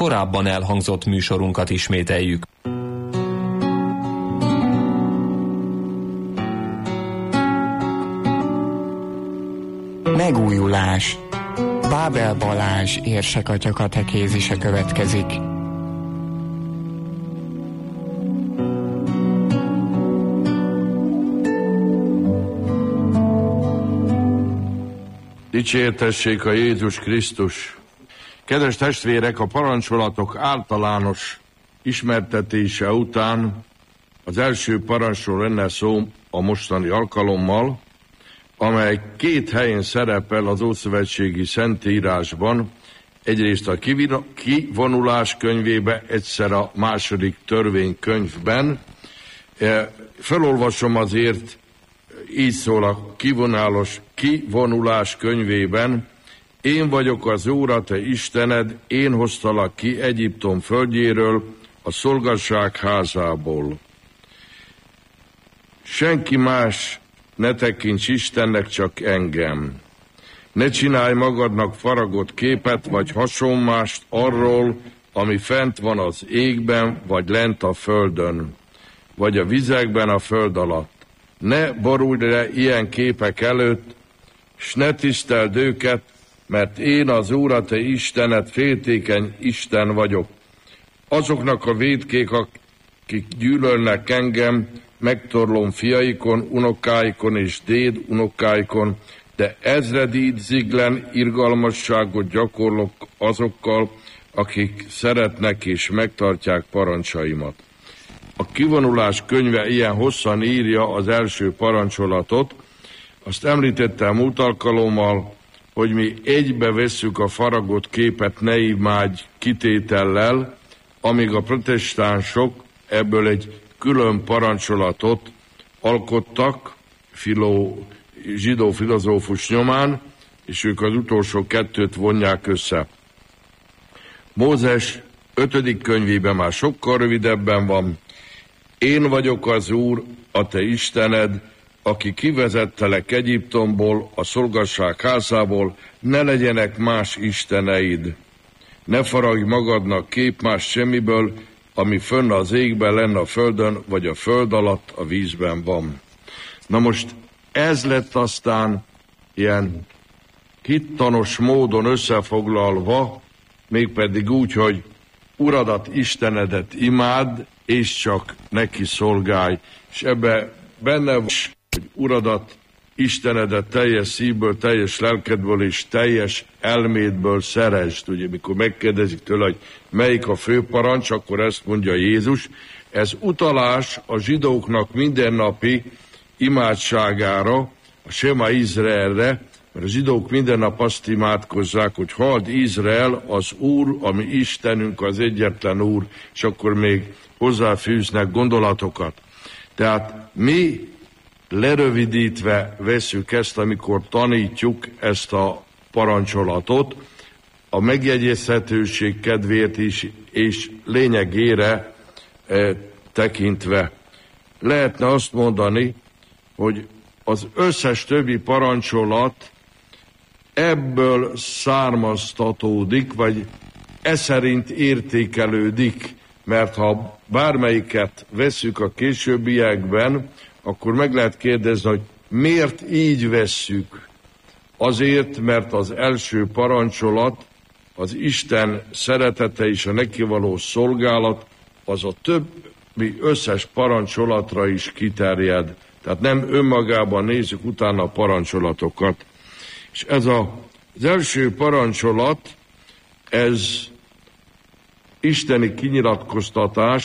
korábban elhangzott műsorunkat ismételjük. Megújulás. Bábel Balázs érsekatya katekézise következik. Dicsértessék a Jézus Krisztus! Kedves testvérek, a parancsolatok általános ismertetése után az első parancsról lenne szó a mostani alkalommal, amely két helyen szerepel az Ószövetségi Szentírásban, egyrészt a kivonulás könyvébe, egyszer a második törvénykönyvben. Felolvasom azért, így szól a kivonulás könyvében: Én vagyok az Úr, a te Istened, én hoztalak ki Egyiptom földjéről, a szolgasság házából. Senki más ne tekints Istennek, csak engem. Ne csinálj magadnak faragott képet, vagy hasonmást arról, ami fent van az égben, vagy lent a földön, vagy a vizekben a föld alatt. Ne borulj le ilyen képek előtt, s ne tiszteld őket, mert én az Úr, a te Istened, féltékeny Isten vagyok. Azoknak a vétkék, akik gyűlölnek engem, megtorlom fiaikon, unokáikon és déd unokáikon, de ezredíd ziglen irgalmasságot gyakorlok azokkal, akik szeretnek és megtartják parancsaimat. A kivonulás könyve ilyen hosszan írja az első parancsolatot. Azt említettem múlt alkalommal, hogy mi egybe vesszük a faragott képet ne imádj kitétellel, amíg a protestánsok ebből egy külön parancsolatot alkottak zsidó filozófus nyomán, és ők az utolsó kettőt vonják össze. Mózes 5. könyvében már sokkal rövidebben van: Én vagyok az Úr, a te Istened, aki kivezettelek Egyiptomból, a szolgasság házából, ne legyenek más isteneid. Ne faragj magadnak képmást semmiből, ami fönn az égben, lenne a földön, vagy a föld alatt a vízben van. Na most ez lett aztán ilyen hittanos módon összefoglalva, mégpedig úgy, hogy Uradat, Istenedet imádd, és csak neki szolgálj. És ebbe benne van, hogy Uradat, Istenedet teljes szívből, teljes lelkedből és teljes elmédből szeresd. Ugye, mikor megkérdezik tőle, hogy melyik a fő parancs, akkor ezt mondja Jézus. Ez utalás a zsidóknak mindennapi imádságára, a Sema Izraelre, mert a zsidók minden nap azt imádkozzák, hogy halld Izrael, az Úr, ami Istenünk, az egyetlen Úr, és akkor még hozzáfűznek gondolatokat. Tehát mi lerövidítve veszük ezt, amikor tanítjuk ezt a parancsolatot, a megjegyezhetőség kedvéért is, és lényegére tekintve. Lehetne azt mondani, hogy az összes többi parancsolat ebből származtatódik, vagy szerint értékelődik, mert ha bármelyiket veszük a későbbiekben, akkor meg lehet kérdezni, hogy miért így vesszük. Azért, mert az első parancsolat, az Isten szeretete és a neki való szolgálat, az a többi összes parancsolatra is kiterjed. Tehát nem önmagában nézzük utána a parancsolatokat. És ez az első parancsolat, ez isteni kinyilatkoztatás,